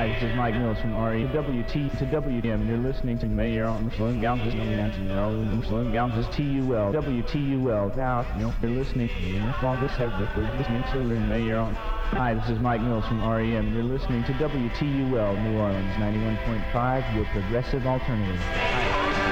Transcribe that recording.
Hi, this is Mike Mills from RE WT to WM. You're listening to Mayor on Muslim Gowns Muslim Gowns TUL WTUL. Now, you're listening to all this listening to Mayor on. Hi, this is Mike Mills from REM. You're listening to WTUL New Orleans 91.5, your progressive alternative. Hi.